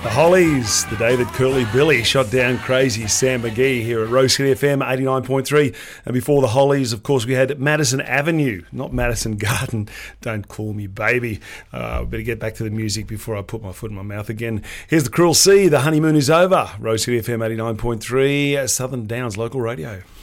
The Hollies, the day that Curly Billy shot down crazy Sam McGee here at Rose City FM 89.3. And before the Hollies, of course, we had Madison Avenue, not Madison Garden. Don't call me baby. Better get back to the music before I put my foot in my mouth again. Here's the Cruel Sea, The Honeymoon Is Over. Rose City FM 89.3, Southern Downs Local Radio.